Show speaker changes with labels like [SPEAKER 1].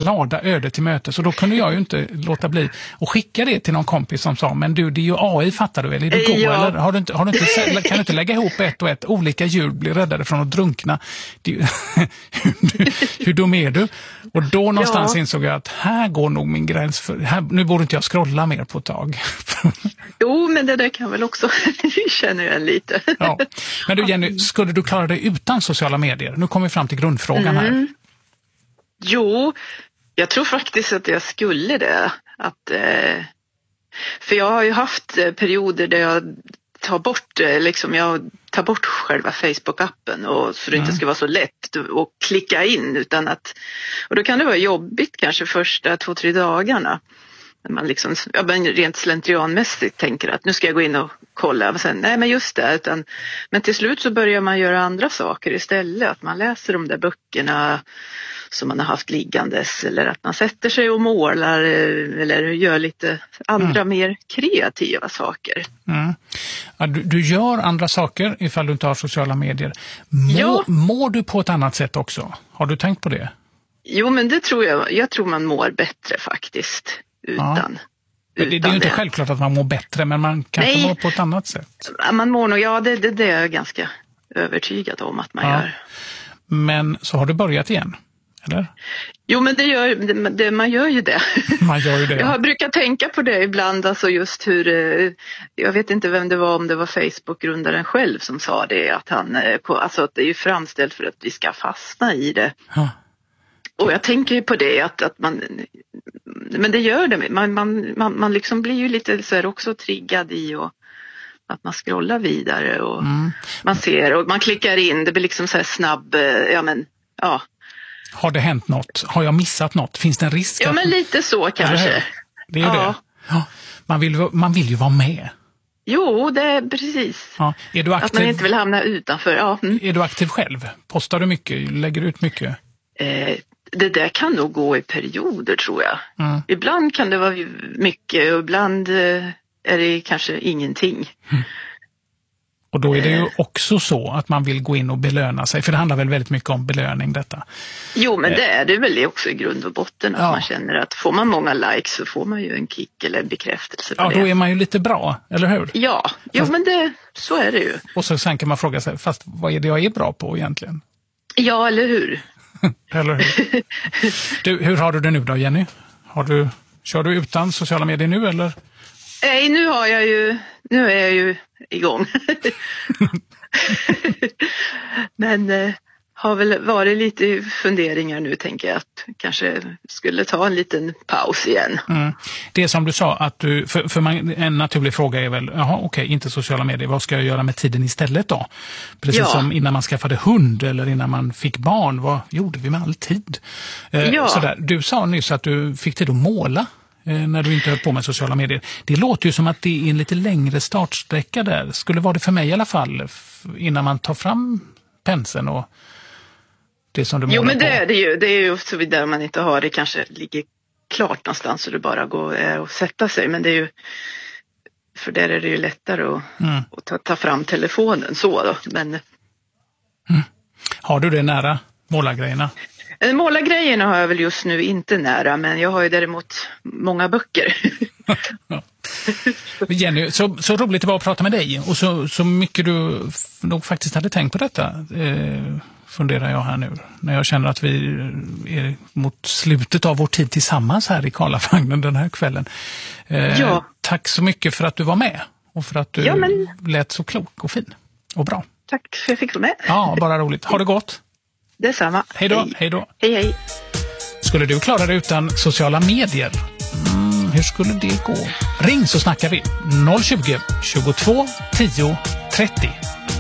[SPEAKER 1] glada öde till möte. Så då kunde jag ju inte låta bli att skicka det till någon kompis som sa, men du, det är ju AI, fattar du väl? Är du god,
[SPEAKER 2] Ja.
[SPEAKER 1] eller kan du inte lägga ihop ett och ett? Olika djur blir räddade från att drunkna. Hur dum är du? Och då någonstans insåg jag att här går nog min gräns för, nu borde inte jag scrolla mer på ett tag.
[SPEAKER 2] Jo, men det där kan väl också känner jag lite.
[SPEAKER 1] Ja. Men du Jenny, skulle du klara dig utan sociala medier? Nu kommer vi fram till grundfrågan här.
[SPEAKER 2] Jo, jag tror faktiskt att jag skulle det. För jag har ju haft perioder där jag tar bort själva Facebook-appen så det inte ska vara så lätt att klicka in och då kan det vara jobbigt kanske första 2-3 dagarna. När man liksom, rent slentrianmässigt tänker att nu ska jag gå in och kolla och sen, nej men just det, men till slut så börjar man göra andra saker istället, att man läser de där böckerna som man har haft liggandes eller att man sätter sig och målar eller gör lite andra mer kreativa saker.
[SPEAKER 1] Ja, du gör andra saker ifall du inte har sociala medier. Mår du på ett annat sätt också? Har du tänkt på det? Jo, men det tror jag tror man mår bättre faktiskt utan. Det är ju inte självklart att man mår bättre, men man kanske mår på ett annat sätt.
[SPEAKER 2] Man mår nog, det är jag ganska övertygad om att man gör. Men
[SPEAKER 1] så har du börjat igen, eller?
[SPEAKER 2] Jo, men man gör ju det.
[SPEAKER 1] Man gör ju det.
[SPEAKER 2] Jag har brukat tänka på det ibland, alltså just hur, jag vet inte vem det var, om det var Facebook-grundaren själv som sa det, att att det är ju framställt för att vi ska fastna i det. Ja. Och jag tänker ju på det att man, men det gör det, man liksom blir ju lite så här också triggad i och att man scrollar vidare och man ser och man klickar in, det blir liksom så här snabb,
[SPEAKER 1] Har det hänt något? Har jag missat något? Finns det en risk?
[SPEAKER 2] Ja, men lite så kanske.
[SPEAKER 1] Det är ju det. Ja, man vill ju vara med.
[SPEAKER 2] Jo, det är precis.
[SPEAKER 1] Ja. Är du aktiv?
[SPEAKER 2] Att man inte vill hamna utanför. Ja.
[SPEAKER 1] Är du aktiv själv? Postar du mycket? Lägger du ut mycket?
[SPEAKER 2] Det där kan nog gå i perioder, tror jag. Ibland kan det vara mycket och ibland är det kanske ingenting.
[SPEAKER 1] Och då är det ju också så att man vill gå in och belöna sig. För det handlar väl väldigt mycket om belöning detta.
[SPEAKER 2] Jo, men det är det väl också i grund och botten. Att man känner att får man många likes så får man ju en kick eller en bekräftelse på det.
[SPEAKER 1] Ja, då är man ju lite bra, eller hur?
[SPEAKER 2] Ja, men så är det ju.
[SPEAKER 1] Och så sen kan man fråga sig, fast vad är det jag är bra på egentligen?
[SPEAKER 2] Ja, eller hur?
[SPEAKER 1] Eller hur? Du, hur har du det nu då, Jenny? Kör du utan sociala medier nu, eller?
[SPEAKER 2] Nej, nu är jag ju igång. Men har väl varit lite funderingar nu, tänker jag, att kanske skulle ta en liten paus igen.
[SPEAKER 1] Det är som du sa, att en naturlig fråga är väl, inte sociala medier, vad ska jag göra med tiden istället då? Precis som innan man skaffade hund eller innan man fick barn, vad gjorde vi med all tid? Sådär. Du sa nyss att du fick tid att måla när du inte höll på med sociala medier. Det låter ju som att det är en lite längre startsträcka där. Skulle vara det för mig i alla fall, innan man tar fram penseln och det som du målar på. Jo, men
[SPEAKER 2] det är det ju. Det är ju så vidare man inte har det, kanske ligger klart någonstans så det bara går och sätta sig. Men det är ju, för där är det ju lättare att ta fram telefonen så då. Men...
[SPEAKER 1] Har du det nära, målargrejerna?
[SPEAKER 2] Målargrejerna har jag väl just nu inte nära, men jag har ju däremot många böcker.
[SPEAKER 1] Jenny, så roligt det var att prata med dig och så mycket du nog faktiskt hade tänkt på detta, funderar jag här nu. När jag känner att vi är mot slutet av vår tid tillsammans här i Karlavagnen den här kvällen. Tack så mycket för att du var med och för att du lät så klok och fin och bra.
[SPEAKER 2] Tack för att jag fick vara med.
[SPEAKER 1] Ja, bara roligt. Ha det gott.
[SPEAKER 2] Detsamma.
[SPEAKER 1] Hej då. Hej då.
[SPEAKER 2] Hej.
[SPEAKER 1] Skulle du klara dig utan sociala medier? Hur skulle det gå? Ring så snackar vi. 020 22 10 30.